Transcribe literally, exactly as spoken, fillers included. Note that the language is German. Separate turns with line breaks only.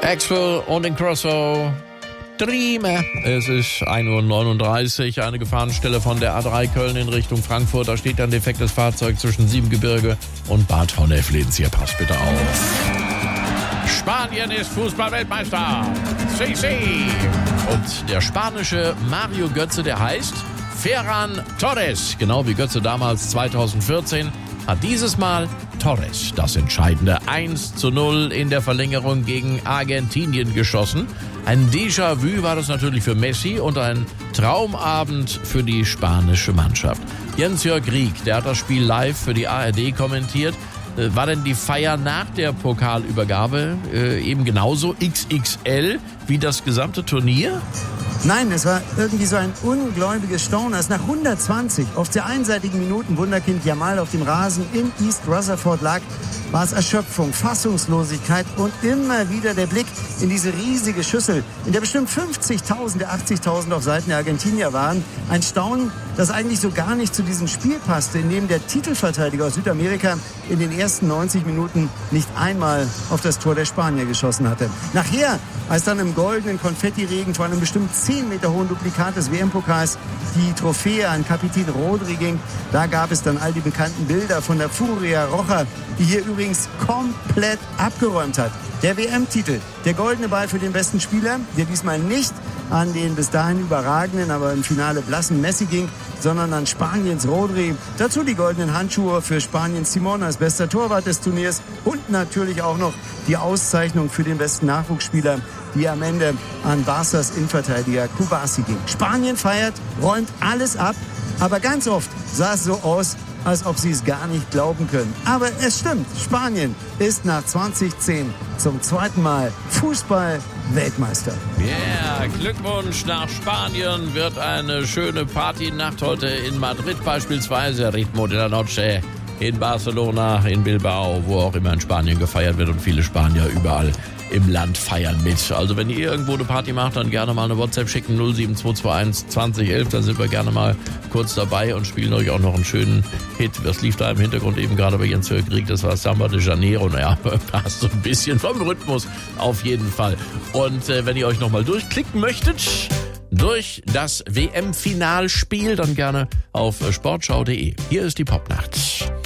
Axwell und Ingrosso. Dreamer. Es ist ein Uhr neununddreißig, eine Gefahrenstelle von der A drei Köln in Richtung Frankfurt. Da steht ein defektes Fahrzeug zwischen Siebengebirge und Bad Honnef-Lehns. Passt bitte auf. Spanien ist Fußballweltmeister. Sí, sí. Und der spanische Mario Götze, der heißt Ferran Torres. Genau wie Götze damals zweitausendvierzehn hat dieses Mal Torres das entscheidende eins zu null in der Verlängerung gegen Argentinien geschossen. Ein Déjà-vu war das natürlich für Messi und ein Traumabend für die spanische Mannschaft. Jens-Jörg Rieck, der hat das Spiel live für die A R D kommentiert. War denn die Feier nach der Pokalübergabe äh, eben genauso X X L wie das gesamte Turnier?
Nein, es war irgendwie so ein ungläubiges Staunen, als nach hundertzwanzig auf der einseitigen Minuten Wunderkind Jamal auf dem Rasen in East Rutherford lag, war es Erschöpfung, Fassungslosigkeit und immer wieder der Blick in diese riesige Schüssel, in der bestimmt fünfzigtausend, achtzigtausend auf Seiten der Argentinier waren. Ein Staunen, das eigentlich so gar nicht zu diesem Spiel passte, in dem der Titelverteidiger aus Südamerika in den ersten neunzig Minuten nicht einmal auf das Tor der Spanier geschossen hatte. Nachher, als dann im goldenen Konfettiregen vor einem bestimmt zehn Meter hohen Duplikat des W M-Pokals die Trophäe an Kapitän Rodri ging, da gab es dann all die bekannten Bilder von der Furia Roja, die hier übrigens komplett abgeräumt hat. Der W M-Titel, der goldene Ball für den besten Spieler, der diesmal nicht an den bis dahin überragenden, aber im Finale blassen Messi ging, sondern an Spaniens Rodri. Dazu die goldenen Handschuhe für Spaniens Simon als bester Torwart des Turniers und natürlich auch noch die Auszeichnung für den besten Nachwuchsspieler, die am Ende an Barças Innenverteidiger Kubasi ging. Spanien feiert, räumt alles ab, aber ganz oft sah es so aus, als ob sie es gar nicht glauben können. Aber es stimmt, Spanien ist nach zweitausendzehn zum zweiten Mal Fußball-Weltmeister.
Ja, yeah, Glückwunsch nach Spanien. Wird eine schöne Partynacht heute in Madrid beispielsweise. Ritmo de la Noche in Barcelona, in Bilbao, wo auch immer in Spanien gefeiert wird und viele Spanier überall im Land feiern mit. Also wenn ihr irgendwo eine Party macht, dann gerne mal eine WhatsApp schicken, null sieben zwei zwei eins zwanzig elf, dann sind wir gerne mal kurz dabei und spielen euch auch noch einen schönen Hit. Das lief da im Hintergrund eben gerade bei Jens-Jörg Rieck, das war Samba de Janeiro. Naja, passt so ein bisschen vom Rhythmus auf jeden Fall. Und äh, wenn ihr euch nochmal durchklicken möchtet, durch das W M-Finalspiel, dann gerne auf sportschau punkt de. Hier ist die Popnacht.